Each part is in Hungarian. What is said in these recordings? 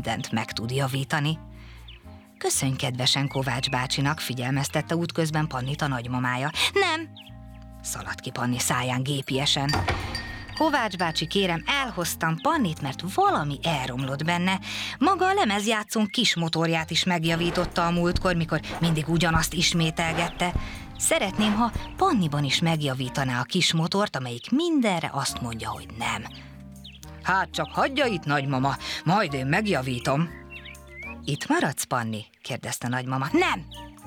mindent meg tud javítani. Köszönj kedvesen Kovács bácsinak, figyelmeztette útközben Pannit a nagymamája. Nem! Szaladt ki Panni száján gépiesen. Kovács bácsi, kérem, elhoztam Pannit, mert valami elromlott benne. Maga a lemezjátszón kis motorját is megjavította a múltkor, mikor mindig ugyanazt ismételgette. Szeretném, ha Panniban is megjavítaná a kis motort, amelyik mindenre azt mondja, hogy nem. Hát csak hagyja itt, nagymama, majd én megjavítom. Itt maradsz, Panni? kérdezte nagymama. Nem!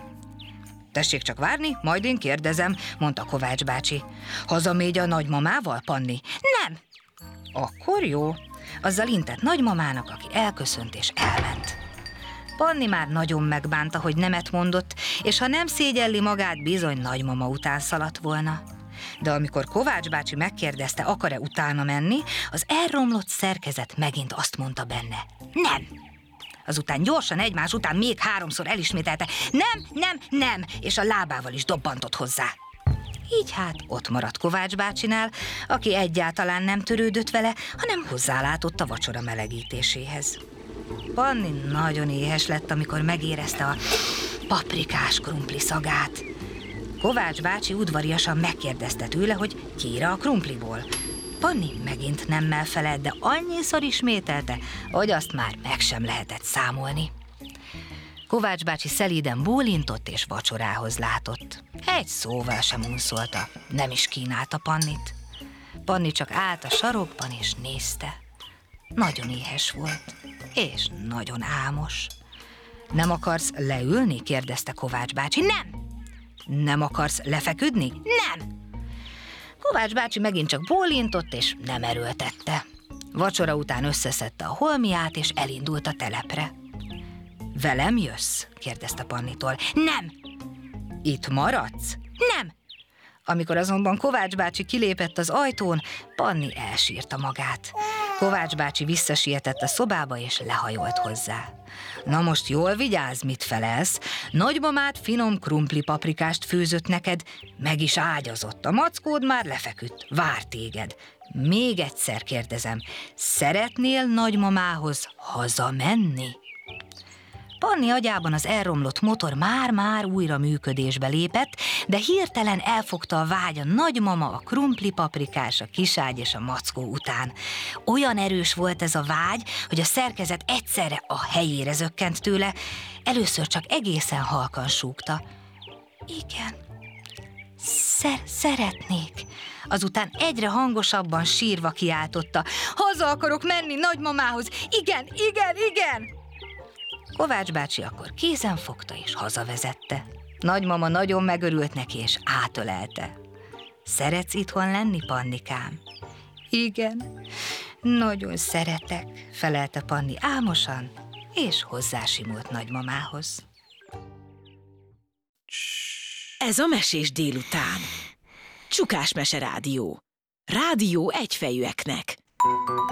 Tessék csak várni, majd én kérdezem, mondta Kovács bácsi. Hazamegy a nagymamával, Panni? Nem! Akkor jó. Azzal intett nagymamának, aki elköszönt és elment. Panni már nagyon megbánta, hogy nemet mondott, és ha nem szégyelli magát, bizony nagymama után szaladt volna. De amikor Kovács bácsi megkérdezte, akar-e utána menni, az elromlott szerkezet megint azt mondta benne. Nem! Azután gyorsan egymás után még 3-szor elismételte, nem, nem, nem, és a lábával is dobbantott hozzá. Így hát ott maradt Kovács bácsinál, aki egyáltalán nem törődött vele, hanem hozzálátott a vacsora melegítéséhez. Panni nagyon éhes lett, amikor megérezte a paprikás krumpli szagát. Kovács bácsi udvariasan megkérdezte tőle, hogy kér a krumpliból. Panni megint nemmel felelt, de annyiszor ismételte, hogy azt már meg sem lehetett számolni. Kovács bácsi szelíden bólintott és vacsorához látott. Egy szóval sem unszolta, nem is kínálta Pannit. Panni csak állt a sarokban és nézte. Nagyon éhes volt, és nagyon álmos. Nem akarsz leülni? kérdezte Kovács bácsi. Nem! Nem akarsz lefeküdni? Nem! Kovács bácsi megint csak bólintott, és nem erőltette. Vacsora után összeszedte a holmiát, és elindult a telepre. Velem jössz? kérdezte Pannitól. Nem! Itt maradsz? Nem! Amikor azonban Kovács bácsi kilépett az ajtón, Panni elsírta magát. Kovács bácsi visszasietett a szobába, és lehajolt hozzá. Na most jól vigyázz, mit felelsz. Nagymamád finom krumpli paprikást főzött neked, meg is ágyazott. A mackód már lefeküdt, vár téged. Még egyszer kérdezem, szeretnél nagymamához hazamenni? Panni agyában az elromlott motor már-már újra működésbe lépett, de hirtelen elfogta a vágy a nagymama, a krumpli paprikás, a kiságy és a mackó után. Olyan erős volt ez a vágy, hogy a szerkezet egyszerre a helyére zökkent tőle. Először csak egészen halkan súgta. Igen, szeretnék. Azután egyre hangosabban sírva kiáltotta. Haza akarok menni nagymamához. Igen, igen, igen! Kovács bácsi akkor kézen fogta és hazavezette. Nagymama nagyon megörült neki és átölelte. Szeretsz itthon lenni, Pannikám? Igen, nagyon szeretek, felelte Panni álmosan, és hozzásimult nagymamához. Ez a Mesés délután. Csukás Mese Rádió. Rádió egyfejűeknek.